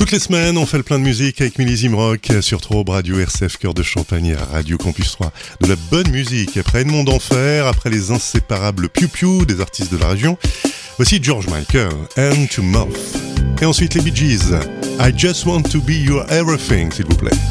Toutes les semaines, on fait le plein de musique avec Millésime Rock sur Trobe, Radio RCF, Cœur de Champagne et Radio Campus 3. De la bonne musique, après Edmond d'Enfer, après les inséparables Piu Piu des artistes de la région. Voici George Michael, Hand to Mouth. Et ensuite les Bee Gees, I Just Want to Be Your Everything, s'il vous plaît.